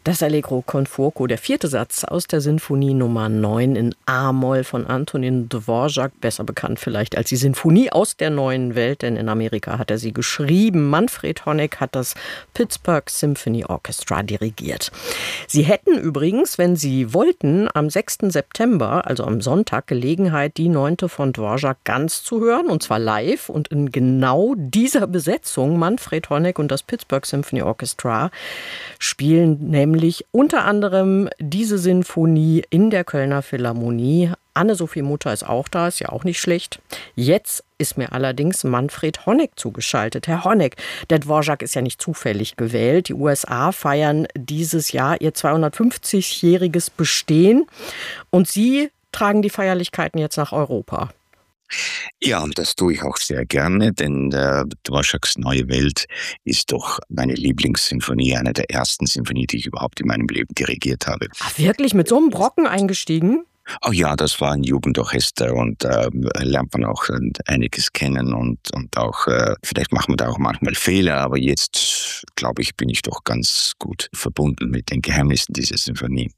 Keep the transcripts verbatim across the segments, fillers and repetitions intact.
Das Allegro con fuoco, der vierte Satz aus der Sinfonie Nummer neun in A-Moll von Antonin Dvorak, besser bekannt vielleicht als die Sinfonie aus der neuen Welt, denn in Amerika hat er sie geschrieben. Manfred Honeck hat das Pittsburgh Symphony Orchestra dirigiert. Sie hätten übrigens, wenn Sie wollten, am sechsten September, also am Sonntag, Gelegenheit, die neunte von Dvorak ganz zu hören, und zwar live und in genau dieser Besetzung. Manfred Honeck und das Pittsburgh Symphony Orchestra spielen nämlich Nämlich unter anderem diese Sinfonie in der Kölner Philharmonie. Anne-Sophie Mutter ist auch da, ist ja auch nicht schlecht. Jetzt ist mir allerdings Manfred Honeck zugeschaltet. Herr Honeck, der Dvorak ist ja nicht zufällig gewählt. Die U S A feiern dieses Jahr ihr zweihundertfünfzigjähriges Bestehen und Sie tragen die Feierlichkeiten jetzt nach Europa. Ja, und das tue ich auch sehr gerne, denn äh, Dvoraks Neue Welt ist doch meine Lieblingssinfonie, eine der ersten Sinfonien, die ich überhaupt in meinem Leben dirigiert habe. Ach, wirklich? Mit so einem Brocken eingestiegen? Oh ja, das war ein Jugendorchester und äh, lernt man auch äh, einiges kennen und, und auch, äh, vielleicht macht man da auch manchmal Fehler, aber jetzt, glaube ich, bin ich doch ganz gut verbunden mit den Geheimnissen dieser Sinfonie.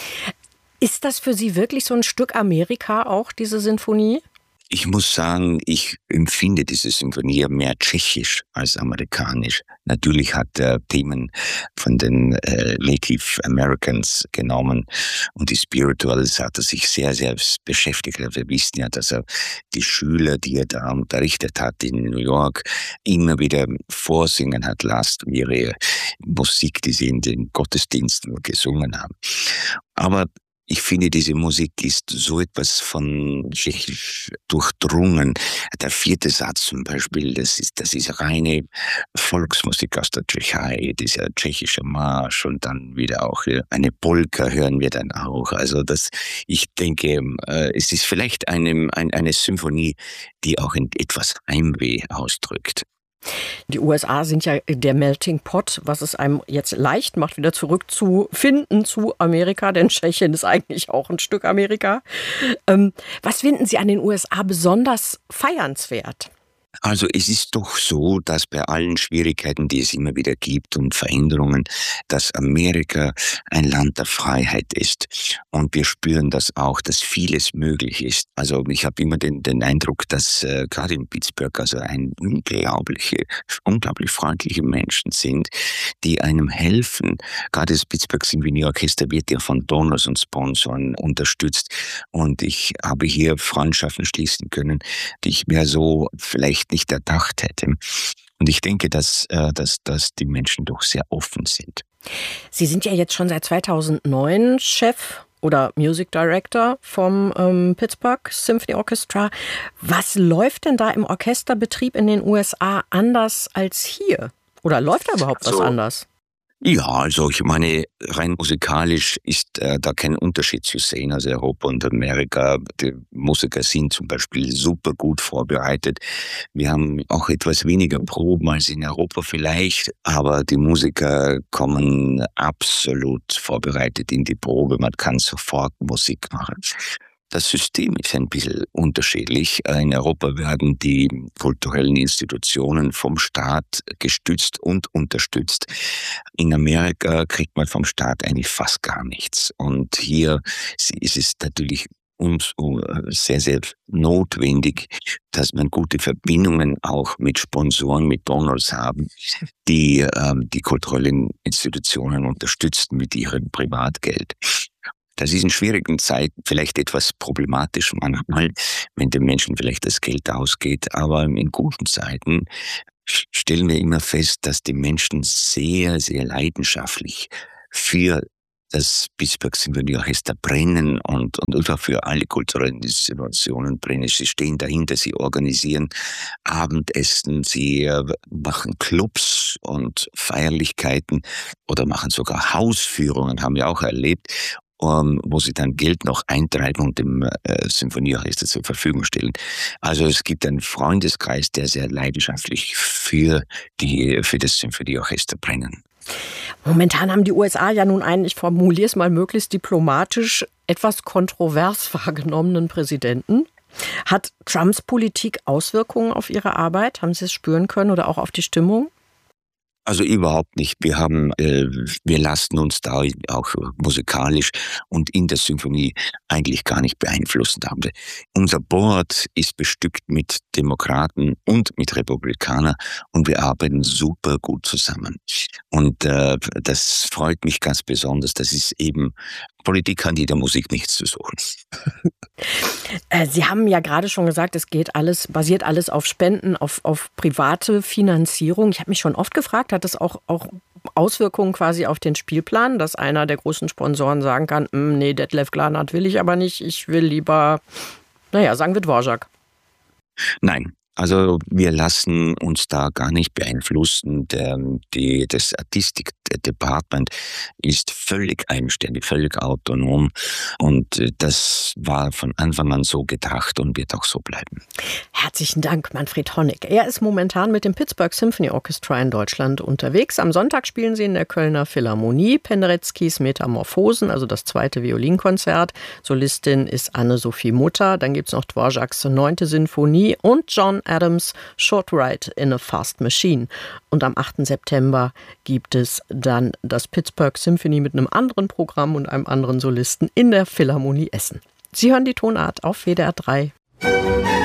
Ist das für Sie wirklich so ein Stück Amerika auch, diese Sinfonie? Ich muss sagen, ich empfinde diese Sinfonie mehr tschechisch als amerikanisch. Natürlich hat er Themen von den äh, Native Americans genommen und die Spirituals hat er sich sehr, sehr beschäftigt. Wir wissen ja, dass er die Schüler, die er da unterrichtet hat in New York, immer wieder vorsingen hat lassen, ihre Musik, die sie in den Gottesdiensten gesungen haben. Aber ich finde, diese Musik ist so etwas von tschechisch durchdrungen. Der vierte Satz zum Beispiel, das ist, das ist reine Volksmusik aus der Tschechei, dieser tschechische Marsch und dann wieder auch eine Polka hören wir dann auch. Also das, ich denke, es ist vielleicht eine, eine Symphonie, die auch etwas Heimweh ausdrückt. Die U S A sind ja der Melting Pot, was es einem jetzt leicht macht, wieder zurückzufinden zu Amerika, denn Tschechien ist eigentlich auch ein Stück Amerika. Ähm, was finden Sie an den U S A besonders feiernswert? Also es ist doch so, dass bei allen Schwierigkeiten, die es immer wieder gibt und Veränderungen, dass Amerika ein Land der Freiheit ist. Und wir spüren das auch, dass vieles möglich ist. Also ich habe immer den, den Eindruck, dass äh, gerade in Pittsburgh also ein unglaubliche, unglaublich freundliche Menschen sind, die einem helfen. Gerade das Pittsburgh Symphony Orchester wird ja von Donors und Sponsoren unterstützt. Und ich habe hier Freundschaften schließen können, die ich mir so vielleicht nicht erdacht hätte. Und ich denke, dass, äh, dass, dass die Menschen doch sehr offen sind. Sie sind ja jetzt schon seit zweitausendneun Chef oder Music Director vom ähm, Pittsburgh Symphony Orchestra. Was läuft denn da im Orchesterbetrieb in den U S A anders als hier? Oder läuft da überhaupt was so. anders? Ja, also ich meine, rein musikalisch ist äh, da kein Unterschied zu sehen. Also Europa und Amerika, die Musiker sind zum Beispiel super gut vorbereitet. Wir haben auch etwas weniger Proben als in Europa vielleicht, aber die Musiker kommen absolut vorbereitet in die Probe. Man kann sofort Musik machen. Das System ist ein bisschen unterschiedlich. In Europa werden die kulturellen Institutionen vom Staat gestützt und unterstützt. In Amerika kriegt man vom Staat eigentlich fast gar nichts. Und hier ist es natürlich umso sehr, sehr notwendig, dass man gute Verbindungen auch mit Sponsoren, mit Donors haben, die ähm, die kulturellen Institutionen unterstützen mit ihrem Privatgeld. Das ist in schwierigen Zeiten vielleicht etwas problematisch manchmal, wenn den Menschen vielleicht das Geld ausgeht, aber in guten Zeiten stellen wir immer fest, dass die Menschen sehr, sehr leidenschaftlich für das Pittsburgh Symphony Orchester brennen und, und auch für alle kulturellen Institutionen brennen. Sie stehen dahinter, sie organisieren Abendessen, sie machen Clubs und Feierlichkeiten oder machen sogar Hausführungen, haben wir auch erlebt, Um, wo sie dann Geld noch eintreiben und dem äh, Symphonieorchester zur Verfügung stellen. Also es gibt einen Freundeskreis, der sehr leidenschaftlich für, die, für das Symphonieorchester brennen. Momentan haben die U S A ja nun einen, ich formuliere es mal möglichst diplomatisch, etwas kontrovers wahrgenommenen Präsidenten. Hat Trumps Politik Auswirkungen auf Ihre Arbeit? Haben Sie es spüren können oder auch auf die Stimmung? Also überhaupt nicht. Wir haben, äh, wir lassen uns da auch musikalisch und in der Symphonie eigentlich gar nicht beeinflussen haben. Unser Board ist bestückt mit Demokraten und mit Republikanern und wir arbeiten super gut zusammen. Und äh, das freut mich ganz besonders. Das ist eben, Politik hat in der Musik nichts zu suchen. Sie haben ja gerade schon gesagt, es geht alles, basiert alles auf Spenden, auf, auf private Finanzierung. Ich habe mich schon oft gefragt, hat das auch, auch Auswirkungen quasi auf den Spielplan, dass einer der großen Sponsoren sagen kann, nee, Detlef Glanert will ich aber nicht, ich will lieber, naja, sagen wir Dvorak. Nein. Also wir lassen uns da gar nicht beeinflussen. Der, die, das Artistic Department ist völlig eigenständig, völlig autonom und das war von Anfang an so gedacht und wird auch so bleiben. Herzlichen Dank, Manfred Honeck. Er ist momentan mit dem Pittsburgh Symphony Orchestra in Deutschland unterwegs. Am Sonntag spielen sie in der Kölner Philharmonie Pendereckis Metamorphosen, also das zweite Violinkonzert. Solistin ist Anne-Sophie Mutter. Dann gibt es noch Dvoraks neunte Sinfonie und John Adams' Short Ride in a Fast Machine. Und am achten September gibt es dann das Pittsburgh Symphony mit einem anderen Programm und einem anderen Solisten in der Philharmonie Essen. Sie hören die Tonart auf W D R drei.